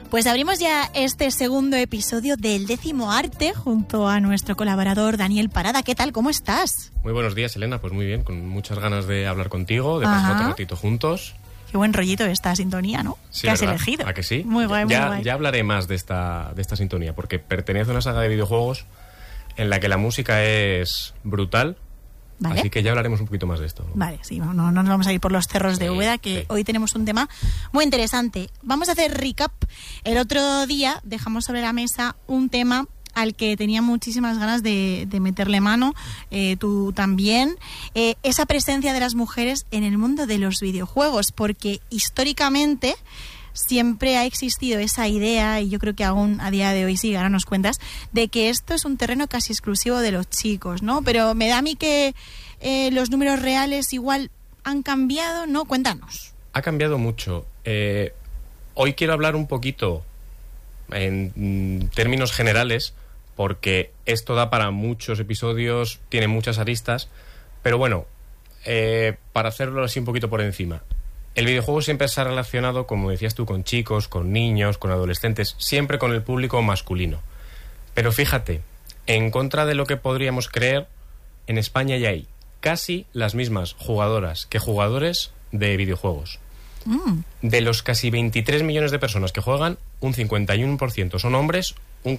Pues abrimos ya este segundo episodio del 10º Arte junto a nuestro colaborador Daniel Parada. ¿Qué tal? ¿Cómo estás? Muy buenos días, Elena. Pues muy bien, con muchas ganas de hablar contigo, de pasar otro ratito juntos. Qué buen rollito esta sintonía, ¿no? Sí, que has ¿verdad? elegido. ¿A que sí? Muy guay, muy guay. Ya hablaré más de esta sintonía, porque pertenece a una saga de videojuegos en la que la música es brutal. ¿Vale? Así que ya hablaremos un poquito más de esto. Vale, sí, no nos vamos a ir por los cerros de Úbeda, que hoy tenemos un tema muy interesante. Vamos a hacer recap. El otro día dejamos sobre la mesa un tema al que tenía muchísimas ganas de meterle mano, tú también, esa presencia de las mujeres en el mundo de los videojuegos, porque históricamente siempre ha existido esa idea, y yo creo que aún a día de hoy sí, ahora nos cuentas, de que esto es un terreno casi exclusivo de los chicos, ¿no? Pero me da a mí que los números reales igual han cambiado, ¿no? Cuéntanos. Ha cambiado mucho. Hoy quiero hablar un poquito en términos generales, porque esto da para muchos episodios, tiene muchas aristas, pero bueno, para hacerlo así un poquito por encima. El videojuego siempre se ha relacionado, como decías tú, con chicos, con niños, con adolescentes, siempre con el público masculino. Pero fíjate, en contra de lo que podríamos creer, en España ya hay casi las mismas jugadoras que jugadores de videojuegos. De los casi 23 millones de personas que juegan, un 51% son hombres, un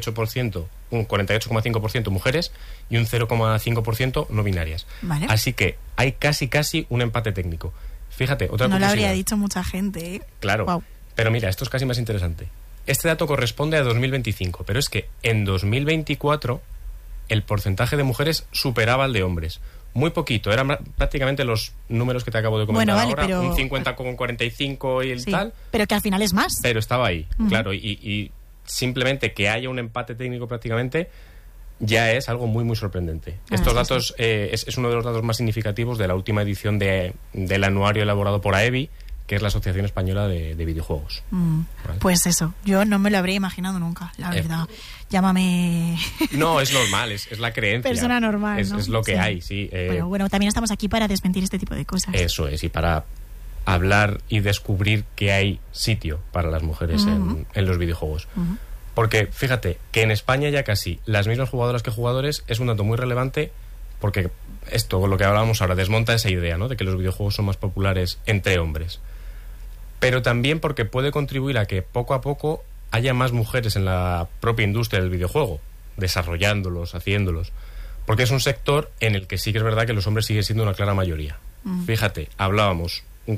48,5% mujeres y un 0,5% no binarias. Vale. Así que hay casi un empate técnico. Fíjate, otra no curiosidad. lo habría dicho mucha gente, ¿eh? Claro, wow. Pero mira, esto es casi más interesante. Este dato corresponde a 2025, pero es que en 2024 el porcentaje de mujeres superaba al de hombres. Muy poquito, eran prácticamente los números que te acabo de comentar ahora, pero un 50,45 y el tal. Pero que al final es más. Pero estaba ahí, claro, y simplemente que haya un empate técnico prácticamente ya es algo muy sorprendente. Estos datos es uno de los datos más significativos de la última edición del anuario elaborado por AEBI, que es la Asociación Española de Videojuegos. ¿Vale? Pues eso, yo no me lo habría imaginado nunca, la verdad. Llámame... No, es normal, es la creencia. Persona normal, ¿no? Es lo que hay, sí. Bueno, también estamos aquí para desmentir este tipo de cosas. Eso es, y para hablar y descubrir que hay sitio para las mujeres en los videojuegos. Porque, fíjate, que en España ya casi las mismas jugadoras que jugadores es un dato muy relevante, porque esto, lo que hablábamos ahora, desmonta esa idea, ¿no?, de que los videojuegos son más populares entre hombres. Pero también porque puede contribuir a que poco a poco haya más mujeres en la propia industria del videojuego, desarrollándolos, haciéndolos. Porque es un sector en el que sí que es verdad que los hombres siguen siendo una clara mayoría. Fíjate, hablábamos, un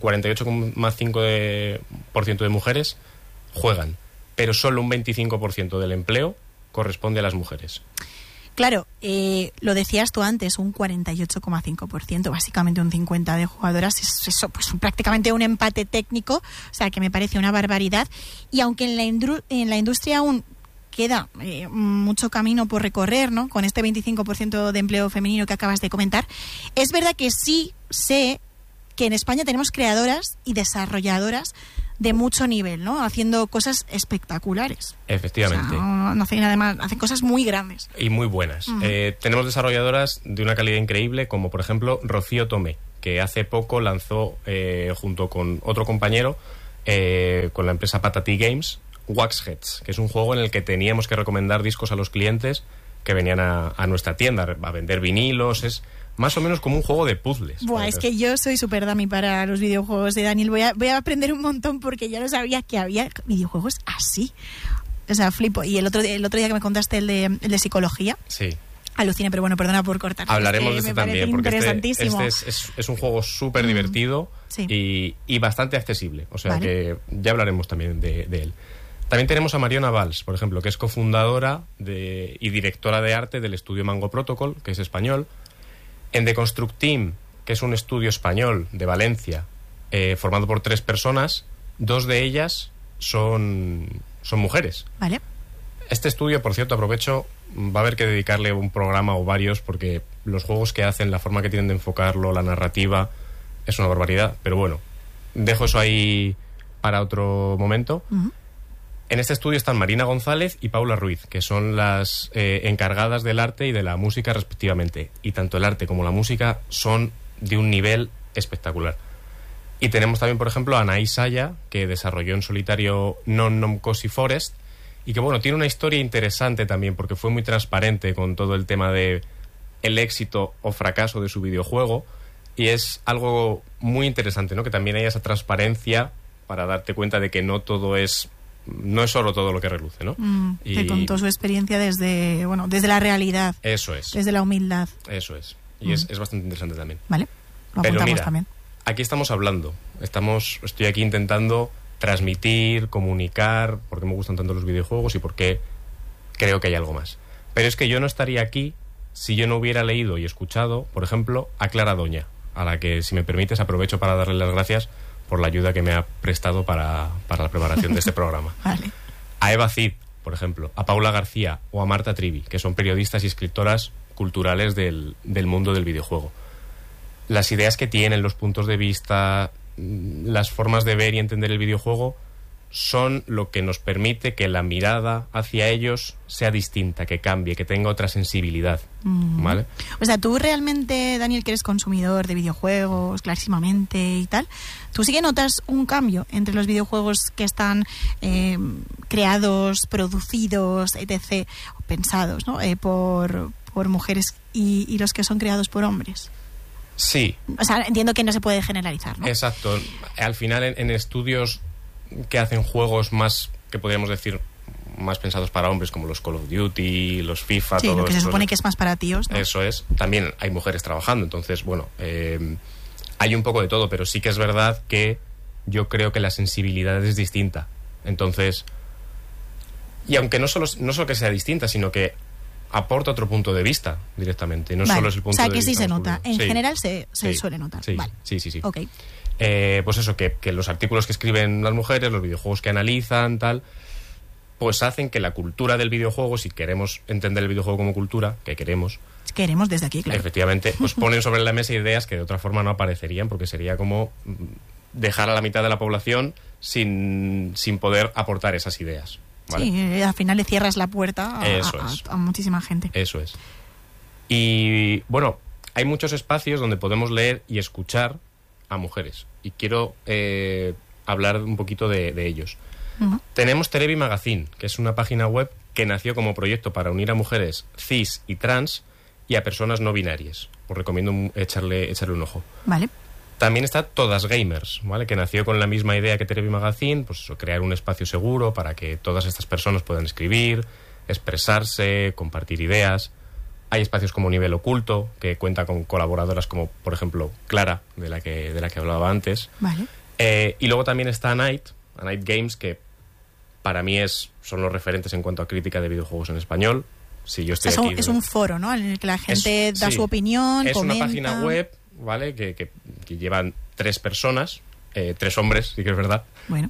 48,5% de mujeres juegan, pero solo un 25% del empleo corresponde a las mujeres. Claro, lo decías tú antes, un 48,5%, básicamente un 50% de jugadoras, es eso, pues prácticamente un empate técnico, o sea, que me parece una barbaridad. Y aunque en la industria aún queda mucho camino por recorrer, ¿no?, con este 25% de empleo femenino que acabas de comentar, es verdad que sí sé que en España tenemos creadoras y desarrolladoras de mucho nivel, ¿no?, haciendo cosas espectaculares. Efectivamente. O sea, no hacen nada más, hacen cosas muy grandes. Y muy buenas. Tenemos desarrolladoras de una calidad increíble, como por ejemplo Rocío Tomé, que hace poco lanzó, junto con otro compañero, con la empresa Patati Games, Waxheads, que es un juego en el que teníamos que recomendar discos a los clientes que venían a nuestra tienda a vender vinilos. Es más o menos como un juego de puzzles. Buah, es que yo soy súper dummy para los videojuegos de Daniel. Voy a aprender un montón porque yo no sabía que había videojuegos así. O sea, flipo. Y el otro día que me contaste el de psicología. Sí. Alucine, pero bueno, perdona por cortar. Hablaremos de este también, porque interesantísimo. este es un juego súper divertido y bastante accesible. O sea, que ya hablaremos también de él. También tenemos a Mariona Valls, por ejemplo, que es cofundadora y directora de arte del estudio Mango Protocol, que es español. En The Construct Team, que es un estudio español de Valencia, formado por 3 personas, 2 de ellas son mujeres. Vale. Este estudio, por cierto, aprovecho, va a haber que dedicarle un programa o varios, porque los juegos que hacen, la forma que tienen de enfocarlo, la narrativa, es una barbaridad. Pero bueno, dejo eso ahí para otro momento. En este estudio están Marina González y Paula Ruiz, que son las encargadas del arte y de la música respectivamente. Y tanto el arte como la música son de un nivel espectacular. Y tenemos también, por ejemplo, a Anaïs Saya, que desarrolló en solitario Non Nom Cozy Forest, y que, bueno, tiene una historia interesante también, porque fue muy transparente con todo el tema de el éxito o fracaso de su videojuego, y es algo muy interesante, ¿no? Que también haya esa transparencia para darte cuenta de que no es solo todo lo que reluce, ¿no? Que contó su experiencia desde la realidad. Eso es. Desde la humildad. Eso es. Y es bastante interesante también. Vale, lo Pero apuntamos mira, también. aquí estamos hablando. Estoy aquí intentando transmitir, comunicar por qué me gustan tanto los videojuegos y por qué creo que hay algo más. Pero es que yo no estaría aquí si yo no hubiera leído y escuchado, por ejemplo, a Clara Doña, a la que, si me permites, aprovecho para darle las gracias por la ayuda que me ha prestado para la preparación de este programa. Vale. A Eva Cid, por ejemplo, a Paula García o a Marta Trivi, que son periodistas y escritoras culturales del mundo del videojuego. Las ideas que tienen, los puntos de vista, las formas de ver y entender el videojuego son lo que nos permite que la mirada hacia ellos sea distinta, que cambie, que tenga otra sensibilidad, ¿vale? O sea, tú realmente, Daniel, que eres consumidor de videojuegos clarísimamente y tal, ¿tú sí que notas un cambio entre los videojuegos que están creados, producidos, etc., pensados, ¿no? por mujeres y los que son creados por hombres? Sí. O sea, entiendo que no se puede generalizar, ¿no? Exacto. Al final, en estudios que hacen juegos más, que podríamos decir, más pensados para hombres, como los Call of Duty, los FIFA, sí, todo lo que se eso, supone que es más para tíos, ¿no? Eso es. También hay mujeres trabajando, entonces, bueno, hay un poco de todo, pero sí que es verdad que yo creo que la sensibilidad es distinta. Entonces, y aunque no solo que sea distinta, sino que aporta otro punto de vista directamente, no solo es el punto de vista. O sea, que sí se nota. masculino. En general se suele notar. Sí, vale. sí. Ok. Pues eso, que los artículos que escriben las mujeres, los videojuegos que analizan, tal, pues hacen que la cultura del videojuego, si queremos entender el videojuego como cultura, que queremos desde aquí, claro. Efectivamente, pues ponen sobre la mesa ideas que de otra forma no aparecerían, porque sería como dejar a la mitad de la población sin poder aportar esas ideas, ¿vale? Sí, al final le cierras la puerta a muchísima gente. Eso es. Y bueno, hay muchos espacios donde podemos leer y escuchar a mujeres, y quiero hablar un poquito de ellos. Uh-huh. Tenemos Terebi Magazine, que es una página web que nació como proyecto para unir a mujeres cis y trans y a personas no binarias. Os recomiendo echarle un ojo. Vale. También está Todas Gamers, ¿vale? Que nació con la misma idea que Terebi Magazine, pues eso, crear un espacio seguro para que todas estas personas puedan escribir, expresarse, compartir ideas. Hay espacios como Nivel Oculto, que cuenta con colaboradoras como, por ejemplo, Clara, de la que hablaba antes. Vale. Y luego también está A Night Games, que para mí son los referentes en cuanto a crítica de videojuegos en español. Si yo estoy aquí, es un foro, ¿no? En el que la gente da su opinión, es comenta. una página web, ¿vale? Que llevan 3 personas, 3 hombres, sí que es verdad. Bueno.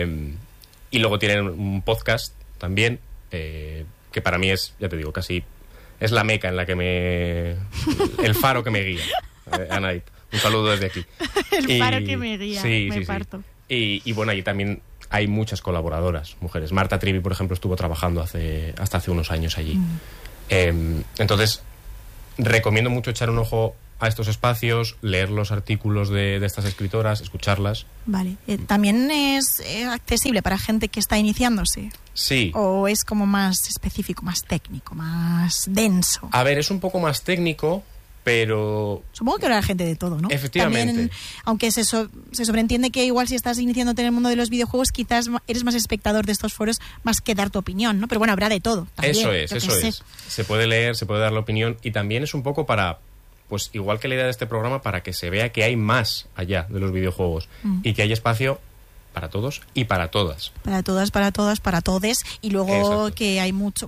Y luego tienen un podcast también, que para mí es, ya te digo, casi es la meca en la que el faro que me guía. A Night. Un saludo desde aquí. El faro que me guía, sí, me parto. Y bueno, allí también hay muchas colaboradoras, mujeres. Marta Trivi, por ejemplo, estuvo trabajando hasta hace unos años allí. Entonces, recomiendo mucho echar un ojo a estos espacios, leer los artículos de estas escritoras, escucharlas. Vale. ¿También es accesible para gente que está iniciándose? Sí. ¿O es como más específico, más técnico, más denso? A ver, es un poco más técnico, pero... Supongo que habrá gente de todo, ¿no? Efectivamente. También, aunque se sobreentiende que igual si estás iniciándote en el mundo de los videojuegos, quizás eres más espectador de estos foros más que dar tu opinión, ¿no? Pero bueno, habrá de todo. También, eso es. Se puede leer, se puede dar la opinión, y también es un poco para, pues igual que la idea de este programa, para que se vea que hay más allá de los videojuegos y que hay espacio para todos y para todas. Para todas, para todes, y luego Exacto. que hay mucho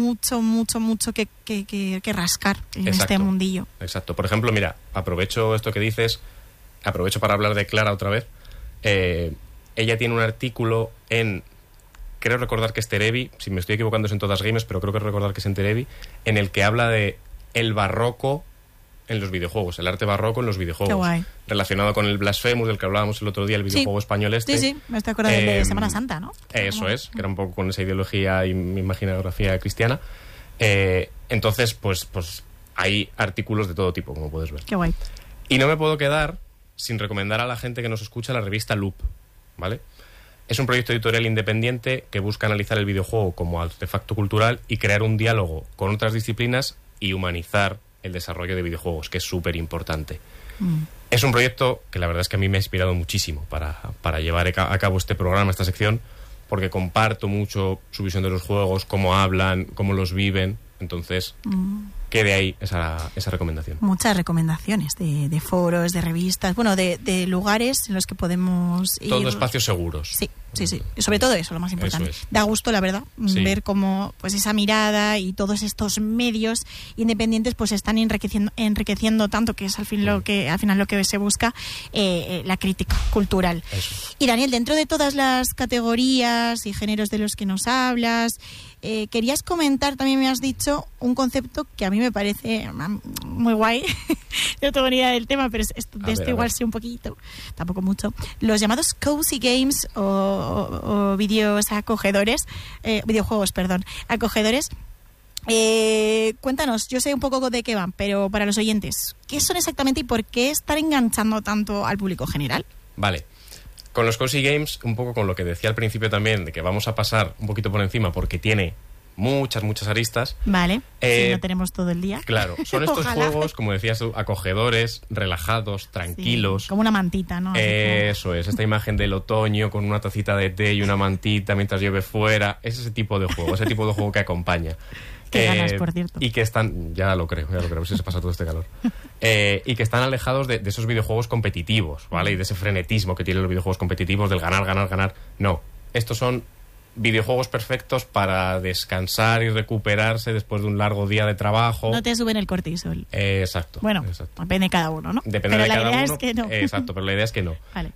que rascar en Exacto. este mundillo. Exacto. Por ejemplo, mira, aprovecho esto que dices, aprovecho para hablar de Clara otra vez. Ella tiene un artículo creo recordar que es Terebi, si me estoy equivocando es en Todas Games, pero creo que recordar que es en Terebi, en el que habla de el barroco en los videojuegos, el arte barroco en los videojuegos. Qué guay. Relacionado con el Blasphemous, del que hablábamos el otro día, el videojuego español este. Sí, me estoy acordando de Semana Santa, ¿no? Eso es, que era un poco con esa ideología y imaginografía cristiana. Entonces, pues hay artículos de todo tipo, como puedes ver. Qué guay. Y no me puedo quedar sin recomendar a la gente que nos escucha la revista Loop, ¿vale? Es un proyecto editorial independiente que busca analizar el videojuego como artefacto cultural y crear un diálogo con otras disciplinas y humanizar el desarrollo de videojuegos, que es súper importante. Es un proyecto que la verdad es que a mí me ha inspirado muchísimo para llevar a cabo este programa, esta sección, porque comparto mucho su visión de los juegos, cómo hablan, cómo los viven. Entonces, que de ahí esa recomendación. Muchas recomendaciones de foros, de revistas, bueno, de lugares en los que podemos ir. Todo espacios seguros. Sí. Sobre todo eso, lo más importante. Eso es. Da gusto, la verdad, ver cómo pues esa mirada y todos estos medios independientes pues están enriqueciendo tanto, que es al final lo que se busca, la crítica cultural. Eso. Y Daniel, dentro de todas las categorías y géneros de los que nos hablas, querías comentar, también me has dicho, un concepto que a mí me parece muy guay. No tengo ni idea del tema, pero de esto igual sé un poquito, tampoco mucho. Los llamados cozy games o videojuegos acogedores. Cuéntanos, yo sé un poco de qué van, pero para los oyentes, ¿qué son exactamente y por qué están enganchando tanto al público general? Vale. Con los cozy games, un poco con lo que decía al principio también, de que vamos a pasar un poquito por encima porque tiene muchas aristas. Vale, si no tenemos todo el día. Claro, son estos juegos, como decías tú, acogedores, relajados, tranquilos. Sí, como una mantita, ¿no? Eso es, esta imagen del otoño con una tacita de té y una mantita mientras llueve fuera. Es ese tipo de juego que acompaña. Qué ganas, por cierto. Y que están, ya lo creo, si se pasa todo este calor. Y que están alejados de esos videojuegos competitivos, ¿vale? Y de ese frenetismo que tienen los videojuegos competitivos del ganar. No, estos son videojuegos perfectos para descansar y recuperarse después de un largo día de trabajo. No te suben el cortisol. Exacto. Bueno, depende de cada uno, ¿no? Depende de cada uno. Pero la idea es que no. Exacto, pero la idea es que no. Vale.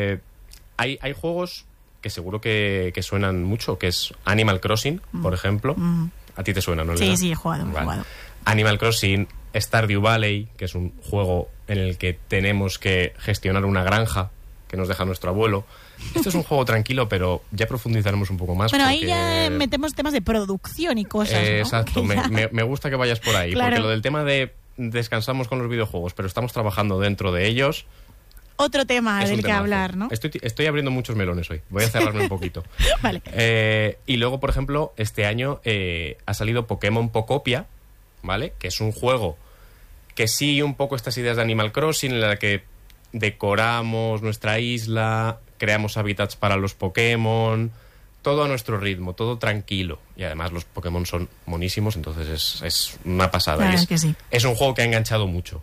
Hay juegos que seguro que suenan mucho, que es Animal Crossing, por ejemplo. A ti te suena, ¿no? Sí, he jugado. Animal Crossing, Stardew Valley, que es un juego en el que tenemos que gestionar una granja que nos deja nuestro abuelo. Esto es un juego tranquilo, pero ya profundizaremos un poco más. Bueno, ahí ya metemos temas de producción y cosas, ¿no? Exacto, me gusta que vayas por ahí, claro. Porque lo del tema de descansamos con los videojuegos, pero estamos trabajando dentro de ellos. Otro tema del que hablar, ¿no? Estoy abriendo muchos melones hoy. Voy a cerrarme un poquito. Vale. Y luego, por ejemplo, este año ha salido Pokémon Pocopia, ¿vale? Que es un juego que sigue un poco estas ideas de Animal Crossing, en la que decoramos nuestra isla, creamos hábitats para los Pokémon, todo a nuestro ritmo, todo tranquilo. Y además los Pokémon son monísimos, entonces es una pasada. Claro, que sí. Es un juego que ha enganchado mucho.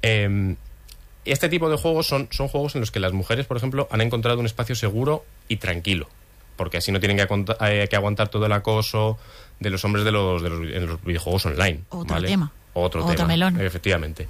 Este tipo de juegos son juegos en los que las mujeres, por ejemplo, han encontrado un espacio seguro y tranquilo, porque así no tienen que aguantar todo el acoso de los hombres en los videojuegos online. Otro tema. Otro melón. Efectivamente.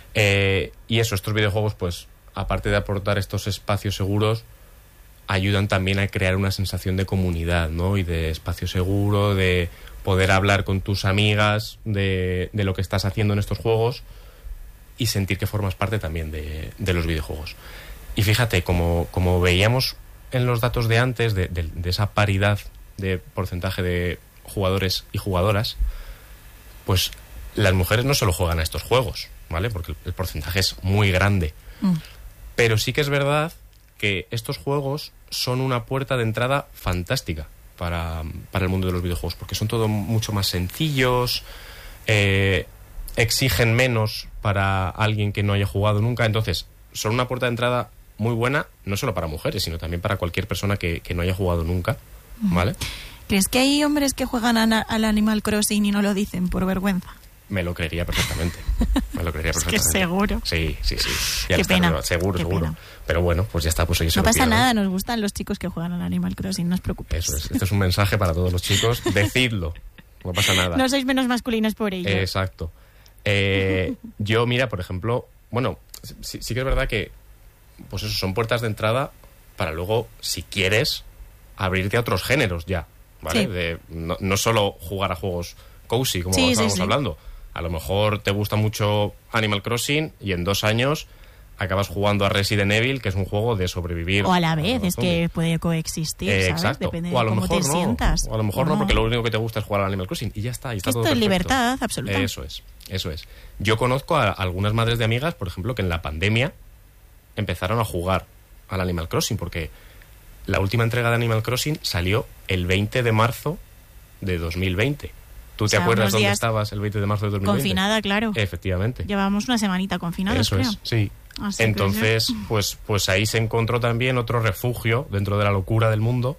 Y estos videojuegos, pues, aparte de aportar estos espacios seguros, ayudan también a crear una sensación de comunidad, ¿no? Y de espacio seguro, de poder hablar con tus amigas de lo que estás haciendo en estos juegos y sentir que formas parte también de los videojuegos. Y fíjate, como veíamos en los datos de antes, de esa paridad de porcentaje de jugadores y jugadoras, pues las mujeres no solo juegan a estos juegos, ¿vale? Porque el porcentaje es muy grande. Pero sí que es verdad que estos juegos son una puerta de entrada fantástica para el mundo de los videojuegos, porque son todo mucho más sencillos, exigen menos para alguien que no haya jugado nunca, entonces son una puerta de entrada muy buena, no solo para mujeres, sino también para cualquier persona que no haya jugado nunca, ¿vale? ¿Crees que hay hombres que juegan al Animal Crossing y no lo dicen por vergüenza? Me lo creería perfectamente. Es que seguro. Sí. Qué pena. Seguro. Pena. Pero bueno, pues ya está. Pues no pasa nada, nos gustan los chicos que juegan al Animal Crossing, no os preocupéis. Eso es. Esto es un mensaje para todos los chicos. Decidlo. No pasa nada. No sois menos masculinos por ello. Exacto. Yo, mira, por ejemplo, bueno, sí que es verdad que pues eso, son puertas de entrada para luego, si quieres, abrirte a otros géneros ya, ¿vale? Sí. No solo jugar a juegos cozy, como estábamos hablando. A lo mejor te gusta mucho Animal Crossing y en 2 años acabas jugando a Resident Evil, que es un juego de sobrevivir. O a la vez, es que puede coexistir, ¿sabes? Exacto. Depende o a lo de cómo mejor te sientas. O a lo mejor no, porque lo único que te gusta es jugar al Animal Crossing y ya está. Y está todo perfecto. Esto es libertad absoluta. Eso es. Yo conozco a algunas madres de amigas, por ejemplo, que en la pandemia empezaron a jugar al Animal Crossing, porque la última entrega de Animal Crossing salió el 20 de marzo de 2020. ¿Tú te acuerdas dónde estabas el 20 de marzo de 2020? Confinada, claro. Efectivamente. Llevábamos una semanita confinados, Eso creo. es, sí. Así entonces, pues ahí se encontró también otro refugio dentro de la locura del mundo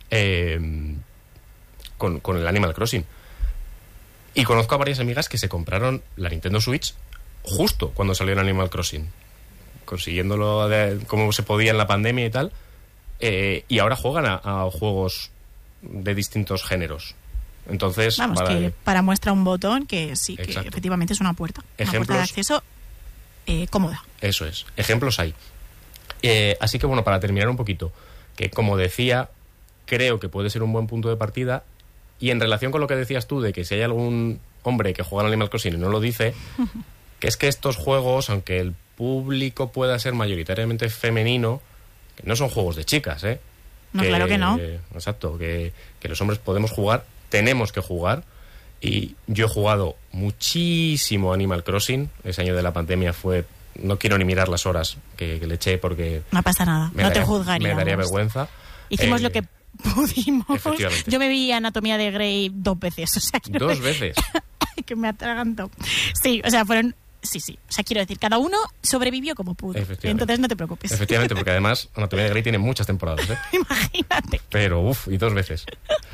con el Animal Crossing. Y conozco a varias amigas que se compraron la Nintendo Switch justo cuando salió el Animal Crossing, consiguiéndolo como se podía en la pandemia y tal, y ahora juegan a juegos de distintos géneros. Entonces, vamos, que para muestra un botón que sí, exacto, que efectivamente es una puerta de acceso cómoda. Eso es, ejemplos hay. Así que bueno, para terminar un poquito, que como decía, creo que puede ser un buen punto de partida. Y en relación con lo que decías tú, de que si hay algún hombre que juega al Animal Crossing y no lo dice, que es que estos juegos, aunque el público pueda ser mayoritariamente femenino, que no son juegos de chicas, ¿eh? No, claro que no. Exacto, que los hombres podemos jugar, tenemos que jugar. Y yo he jugado muchísimo Animal Crossing. Ese año de la pandemia fue... No quiero ni mirar las horas que le eché porque... No pasa nada, no te juzgaríamos. Me daría vergüenza. Hicimos lo que pudimos. Efectivamente. Yo me vi Anatomía de Grey 2 veces. O sea, ¿2 veces? Que me atragantó. Sí, o sea, fueron... Sí. O sea, quiero decir, cada uno sobrevivió como pudo. Entonces no te preocupes. Efectivamente, porque además Anatomía de Grey tiene muchas temporadas, ¿eh? Imagínate. Pero, y 2 veces.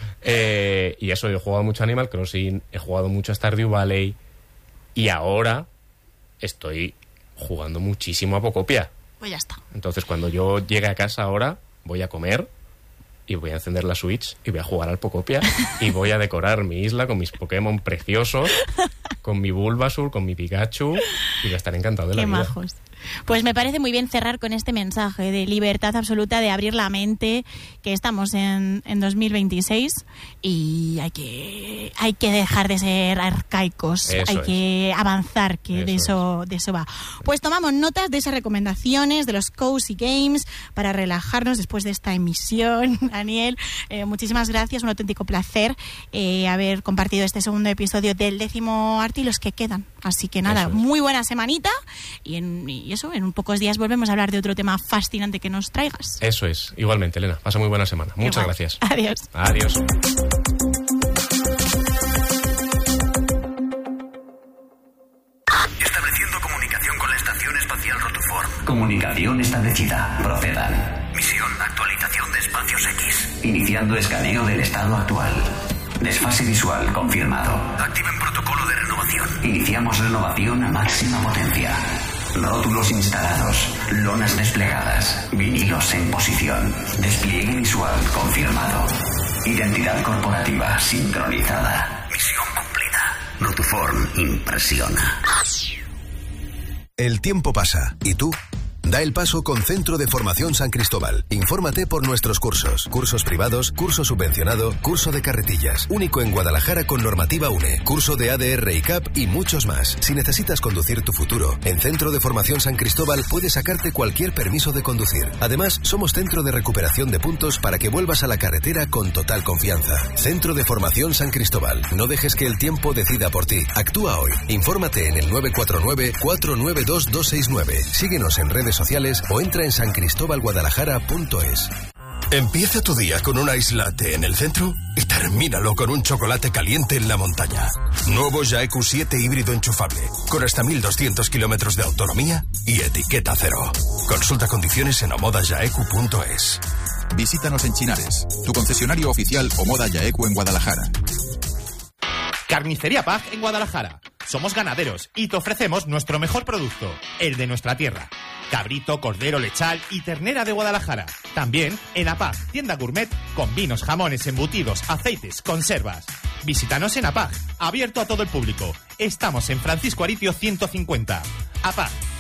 Y eso, yo he jugado mucho Animal Crossing, he jugado mucho a Stardew Valley, y ahora estoy jugando muchísimo a Pocopia. Pues ya está. Entonces, cuando yo llegue a casa ahora, voy a comer y voy a encender la Switch y voy a jugar al Pocopia y voy a decorar mi isla con mis Pokémon preciosos, con mi Bulbasaur, con mi Pikachu, y voy a estar encantado de la vida. Qué majos. Pues me parece muy bien cerrar con este mensaje de libertad absoluta, de abrir la mente, que estamos en 2026 y hay que dejar de ser arcaicos, hay que avanzar, que de eso va. Pues tomamos notas de esas recomendaciones, de los Cozy Games, para relajarnos después de esta emisión. Daniel, muchísimas gracias, un auténtico placer haber compartido este segundo episodio del 10º arte y los que quedan. Así que nada, muy buena semanita y en un pocos días volvemos a hablar de otro tema fascinante que nos traigas. Eso es, igualmente, Elena. Pasa muy buena semana. Muchas gracias. Adiós. Adiós. Estableciendo comunicación con la Estación Espacial Rotuform. Comunicación establecida. Procedan. Misión, actualización de espacios X. Iniciando escaneo del estado actual. Desfase visual confirmado. Activen protocolo de renovación. Iniciamos renovación a máxima potencia. Rótulos instalados, lonas desplegadas, vinilos en posición, despliegue visual confirmado, identidad corporativa sincronizada. Misión cumplida. Rotuform impresiona. El tiempo pasa, ¿y tú? Da el paso con Centro de Formación San Cristóbal. Infórmate por nuestros cursos. Cursos privados, curso subvencionado, curso de carretillas. Único en Guadalajara con normativa UNE. Curso de ADR y CAP y muchos más. Si necesitas conducir tu futuro, en Centro de Formación San Cristóbal puedes sacarte cualquier permiso de conducir. Además, somos centro de recuperación de puntos para que vuelvas a la carretera con total confianza. Centro de Formación San Cristóbal. No dejes que el tiempo decida por ti. Actúa hoy. Infórmate en el 949-492-269. Síguenos en redes sociales o entra en sancristóbalguadalajara.es. Empieza tu día con un ice latte en el centro y termínalo con un chocolate caliente en la montaña. Nuevo Yaeku 7 híbrido enchufable, con hasta 1200 kilómetros de autonomía y etiqueta cero. Consulta condiciones en omodayaeku.es. Visítanos en Chinares, tu concesionario oficial Omoda Yaeku en Guadalajara. Carnicería Pag en Guadalajara. Somos ganaderos y te ofrecemos nuestro mejor producto, el de nuestra tierra. Cabrito, cordero, lechal y ternera de Guadalajara. También en APAG, tienda gourmet con vinos, jamones, embutidos, aceites, conservas. Visítanos en APAG, abierto a todo el público. Estamos en Francisco Aritio 150. APAG.